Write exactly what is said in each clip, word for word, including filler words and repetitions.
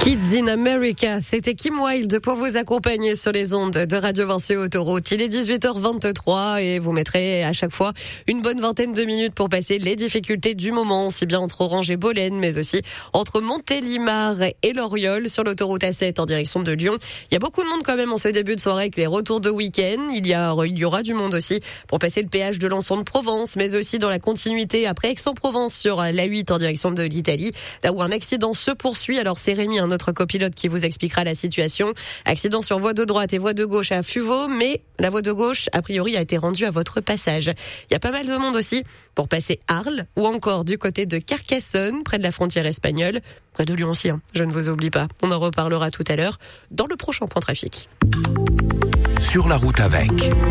Kids in America, c'était Kim Wilde pour vous accompagner sur les ondes de Radio Vinci Autoroute. Il est dix-huit heures vingt-trois et vous mettrez à chaque fois une bonne vingtaine de minutes pour passer les difficultés du moment, aussi bien entre Orange et Bolène, mais aussi entre Montélimar et Loriol sur l'autoroute A sept en direction de Lyon. Il y a beaucoup de monde quand même en ce début de soirée avec les retours de week-end. Il y a, il y aura du monde aussi pour passer le péage de Lançon de Provence, mais aussi dans la continuité après Aix-en-Provence sur l'A huit en direction de l'Italie, là où un accident se poursuit. Alors c'est Rémi, un notre copilote, qui vous expliquera la situation. Accident sur voie de droite et voie de gauche à Fuveau, mais la voie de gauche, a priori, a été rendue à votre passage. Il y a pas mal de monde aussi pour passer Arles ou encore du côté de Carcassonne, près de la frontière espagnole, près de Lyon aussi, hein. Je ne vous oublie pas. On en reparlera tout à l'heure dans le prochain point trafic. Sur la route avec...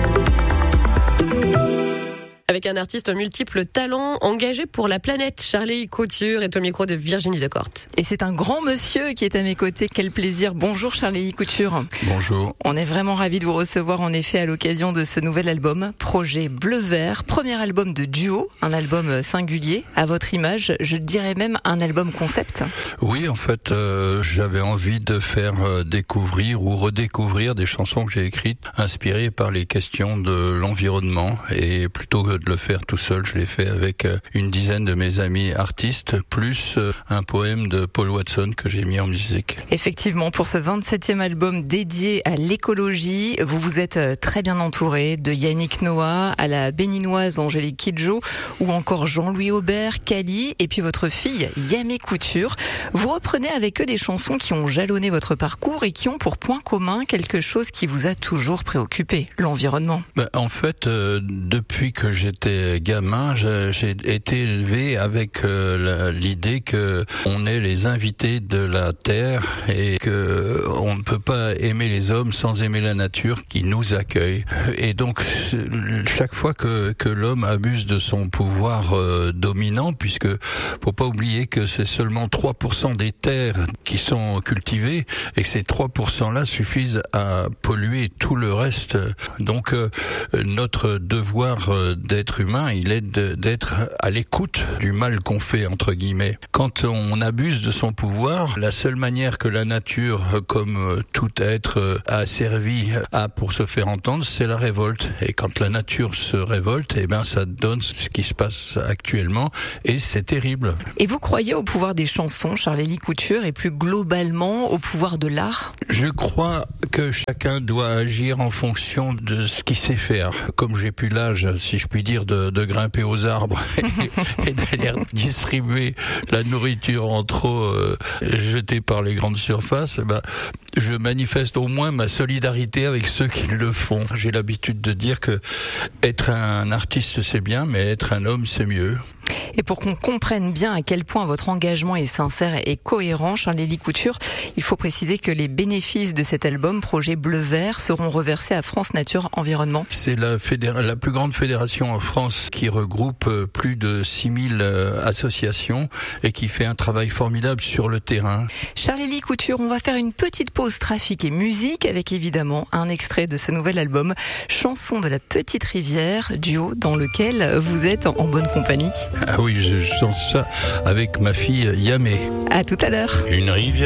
Avec un artiste multiple talent engagé pour la planète, Charlie Couture est au micro de Virginie Decorte. Et c'est un grand monsieur qui est à mes côtés. Quel plaisir. Bonjour Charlie Couture. Bonjour. On est vraiment ravis de vous recevoir en effet à l'occasion de ce nouvel album, Projet Bleu Vert, premier album de duo, un album singulier, à votre image, je dirais même un album concept. Oui, en fait, euh, j'avais envie de faire euh, découvrir ou redécouvrir des chansons que j'ai écrites, inspirées par les questions de l'environnement, et plutôt que de le faire tout seul, je l'ai fait avec une dizaine de mes amis artistes, plus un poème de Paul Watson que j'ai mis en musique. Effectivement, pour ce vingt-septième album dédié à l'écologie, vous vous êtes très bien entouré de Yannick Noah, à la béninoise Angélique Kidjo, ou encore Jean-Louis Aubert, Cali, et puis votre fille Yamé Couture. Vous reprenez avec eux des chansons qui ont jalonné votre parcours et qui ont pour point commun quelque chose qui vous a toujours préoccupé, l'environnement. Ben, en fait, euh, depuis que j'ai J'étais gamin, j'ai été élevé avec euh, l'idée que on est les invités de la terre et que on ne peut pas aimer les hommes sans aimer la nature qui nous accueille. Et donc chaque fois que que l'homme abuse de son pouvoir euh, dominant, puisque faut pas oublier que c'est seulement trois pour cent des terres qui sont cultivées et que ces trois pour cent là suffisent à polluer tout le reste. Donc euh, notre devoir euh, d'être humain, il est d'être à l'écoute du mal qu'on fait, entre guillemets. Quand on abuse de son pouvoir, la seule manière que la nature, comme tout être, a servi à pour se faire entendre, c'est la révolte. Et quand la nature se révolte, eh ben, ça donne ce qui se passe actuellement, et c'est terrible. Et vous croyez au pouvoir des chansons, Charlie Couture, et plus globalement au pouvoir de l'art? Je crois que chacun doit agir en fonction de ce qu'il sait faire. Comme j'ai plus l'âge, si je puis dire, De, de grimper aux arbres et, et d'aller distribuer la nourriture en trop euh, jetée par les grandes surfaces, ben, je manifeste au moins ma solidarité avec ceux qui le font. J'ai l'habitude de dire que être un artiste c'est bien, mais être un homme c'est mieux. Et pour qu'on comprenne bien à quel point votre engagement est sincère et cohérent, Charlie Couture, il faut préciser que les bénéfices de cet album, Projet Bleu Vert, seront reversés à France Nature Environnement. C'est la, fédéra- la plus grande fédération en France qui regroupe plus de six mille associations et qui fait un travail formidable sur le terrain. Charlie Couture, on va faire une petite pause trafic et musique avec évidemment un extrait de ce nouvel album, Chanson de la Petite Rivière, duo dans lequel vous êtes en bonne compagnie. Ah oui, je chante ça avec ma fille Yamé. À tout à l'heure. Une rivière.